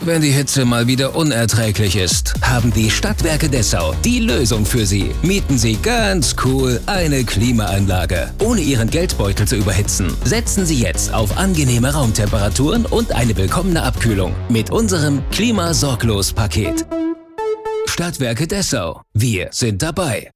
Wenn die Hitze mal wieder unerträglich ist, haben die Stadtwerke Dessau die Lösung für Sie. Mieten Sie ganz cool eine Klimaanlage, ohne Ihren Geldbeutel zu überhitzen. Setzen Sie jetzt auf angenehme Raumtemperaturen und eine willkommene Abkühlung mit unserem Klimasorglos-Paket. Stadtwerke Dessau. Wir sind dabei.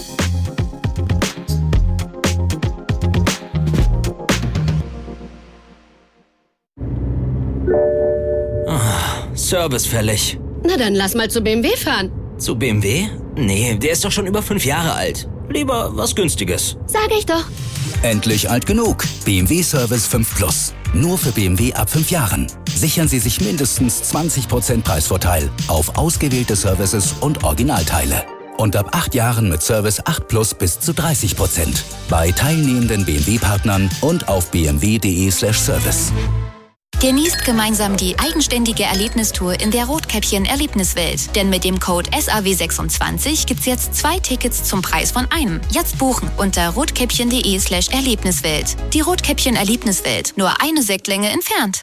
Service fällig. Na dann lass mal zu BMW fahren. Zu BMW? Nee, der ist doch schon über 5 Jahre alt. Lieber was Günstiges. Sag ich doch. Endlich alt genug. BMW Service 5 Plus. Nur für BMW ab 5 Jahren. Sichern Sie sich mindestens 20% Preisvorteil auf ausgewählte Services und Originalteile. Und ab 8 Jahren mit Service 8 Plus bis zu 30%. Bei teilnehmenden BMW-Partnern und auf bmw.de/service. Genießt gemeinsam die eigenständige Erlebnistour in der Rotkäppchen-Erlebniswelt. Denn mit dem Code SAW26 gibt's jetzt 2 Tickets zum Preis von einem. Jetzt buchen unter rotkäppchen.de/Erlebniswelt. Die Rotkäppchen-Erlebniswelt, nur eine Sektlänge entfernt.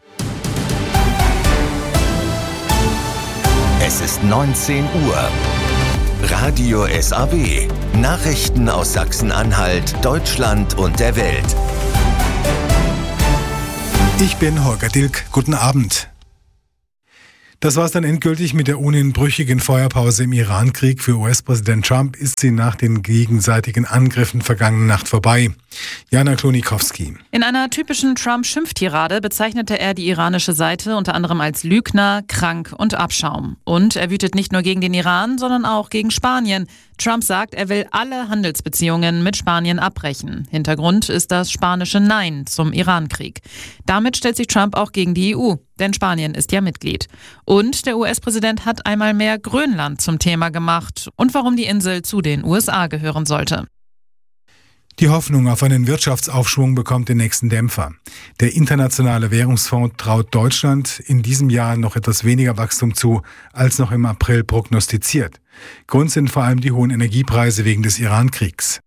Es ist 19 Uhr. Radio SAW. Nachrichten aus Sachsen-Anhalt, Deutschland und der Welt. Ich bin Holger Dilk. Guten Abend. Das war es dann endgültig mit der ohnehin brüchigen Feuerpause im Iran-Krieg. Für US-Präsident Trump ist sie nach den gegenseitigen Angriffen vergangene Nacht vorbei. Jana Klonikowski. In einer typischen Trump-Schimpftirade bezeichnete er die iranische Seite unter anderem als Lügner, krank und Abschaum. Und er wütet nicht nur gegen den Iran, sondern auch gegen Spanien. Trump sagt, er will alle Handelsbeziehungen mit Spanien abbrechen. Hintergrund ist das spanische Nein zum Iran-Krieg. Damit stellt sich Trump auch gegen die EU, denn Spanien ist ja Mitglied. Und der US-Präsident hat einmal mehr Grönland zum Thema gemacht und warum die Insel zu den USA gehören sollte. Die Hoffnung auf einen Wirtschaftsaufschwung bekommt den nächsten Dämpfer. Der Internationale Währungsfonds traut Deutschland in diesem Jahr noch etwas weniger Wachstum zu, als noch im April prognostiziert. Grund sind vor allem die hohen Energiepreise wegen des Iran-Kriegs.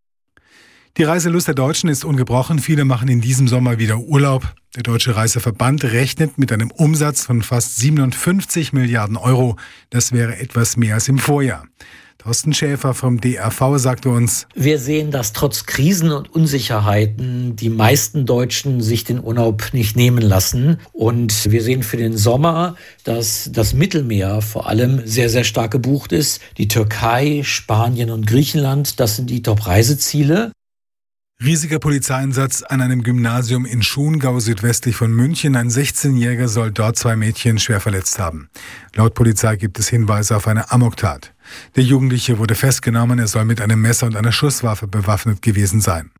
Die Reiselust der Deutschen ist ungebrochen. Viele machen in diesem Sommer wieder Urlaub. Der Deutsche Reiseverband rechnet mit einem Umsatz von fast 57 Milliarden Euro. Das wäre etwas mehr als im Vorjahr. Thorsten Schäfer vom DRV sagte uns: Wir sehen, dass trotz Krisen und Unsicherheiten die meisten Deutschen sich den Urlaub nicht nehmen lassen. Und wir sehen für den Sommer, dass das Mittelmeer vor allem sehr, sehr stark gebucht ist. Die Türkei, Spanien und Griechenland, das sind die Top-Reiseziele. Riesiger Polizeieinsatz an einem Gymnasium in Schongau südwestlich von München. Ein 16-Jähriger soll dort 2 Mädchen schwer verletzt haben. Laut Polizei gibt es Hinweise auf eine Amoktat. Der Jugendliche wurde festgenommen, er soll mit einem Messer und einer Schusswaffe bewaffnet gewesen sein.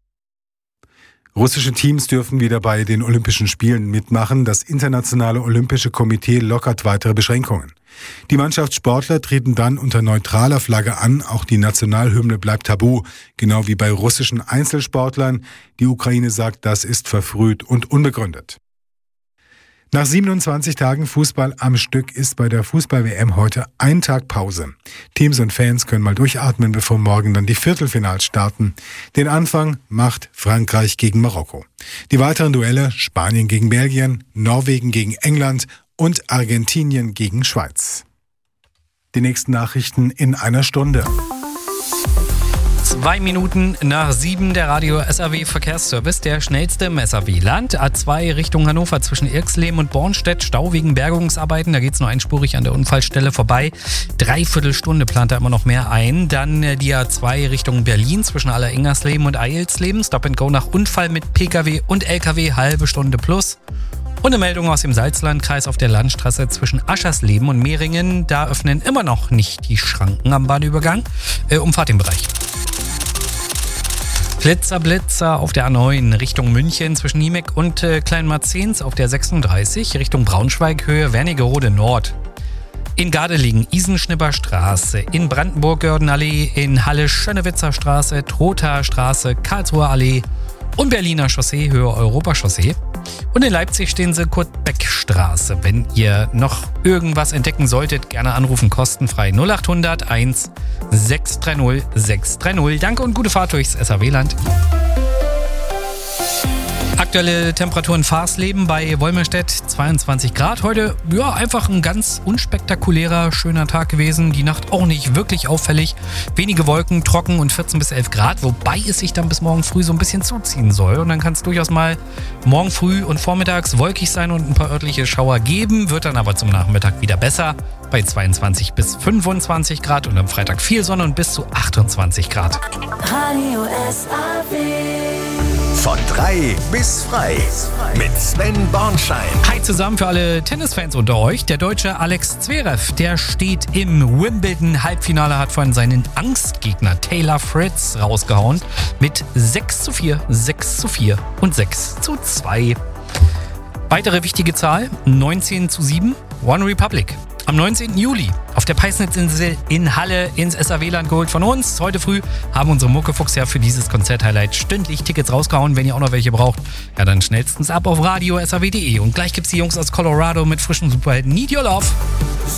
Russische Teams dürfen wieder bei den Olympischen Spielen mitmachen. Das Internationale Olympische Komitee lockert weitere Beschränkungen. Die Mannschaftssportler treten dann unter neutraler Flagge an. Auch die Nationalhymne bleibt tabu, genau wie bei russischen Einzelsportlern. Die Ukraine sagt, das ist verfrüht und unbegründet. Nach 27 Tagen Fußball am Stück ist bei der Fußball-WM heute ein Tag Pause. Teams und Fans können mal durchatmen, bevor morgen dann die Viertelfinals starten. Den Anfang macht Frankreich gegen Marokko. Die weiteren Duelle: Spanien gegen Belgien, Norwegen gegen England und Argentinien gegen Schweiz. Die nächsten Nachrichten in einer Stunde. 2 Minuten nach 7 der Radio SAW Verkehrsservice, der schnellste im SAW-Land. A2 Richtung Hannover zwischen Irxleben und Bornstedt, Stau wegen Bergungsarbeiten. Da geht es nur einspurig an der Unfallstelle vorbei. 3/4 Stunde plant da immer noch mehr ein. Dann die A2 Richtung Berlin zwischen Allerengersleben und Eilsleben. Stop and Go nach Unfall mit Pkw und Lkw, halbe Stunde plus. Und eine Meldung aus dem Salzlandkreis auf der Landstraße zwischen Aschersleben und Mehringen. Da öffnen immer noch nicht die Schranken am Bahnübergang. Umfahrt den Bereich. Blitzer auf der A9 Richtung München zwischen Niemek und Kleinmarzens auf der 36 Richtung Braunschweig Höhe Wernigerode Nord. In Gardelegen Isenschnipper Straße, in Brandenburg Gördenallee, in Halle Schönnewitzer Straße, Trothaer Straße, Karlsruher Allee und Berliner Chaussee Höhe Europachaussee. Und in Leipzig stehen sie Kurt-Beck-Straße. Wenn ihr noch irgendwas entdecken solltet, gerne anrufen, kostenfrei 0800 1 630 630. Danke und gute Fahrt durchs SAW-Land. aktuelle Temperatur in Farsleben bei Wolmerstedt 22 Grad. Heute, ja, einfach ein ganz unspektakulärer, schöner Tag gewesen. Die Nacht auch nicht wirklich auffällig. Wenige Wolken, trocken und 14 bis 11 Grad, wobei es sich dann bis morgen früh so ein bisschen zuziehen soll. Und dann kann es durchaus mal morgen früh und vormittags wolkig sein und ein paar örtliche Schauer geben. Wird dann aber zum Nachmittag wieder besser bei 22 bis 25 Grad und am Freitag viel Sonne und bis zu 28 Grad. Radio SAW. Von 3 bis frei mit Sven Bornschein. Hi zusammen für alle Tennisfans unter euch. Der Deutsche Alex Zverev, der steht im Wimbledon-Halbfinale, hat vorhin seinen Angstgegner Taylor Fritz rausgehauen mit 6:4, 6:4 und 6:2. Weitere wichtige Zahl, 19:7, One Republic. Am 19. Juli auf der Peisnitzinsel in Halle ins SAW-Land geholt von uns. Heute früh haben unsere Muckefuchs ja für dieses Konzert-Highlight stündlich Tickets rausgehauen. Wenn ihr auch noch welche braucht, ja dann schnellstens ab auf radio SAW.de. Und gleich gibt's die Jungs aus Colorado mit frischen Superhelden Need Your Love.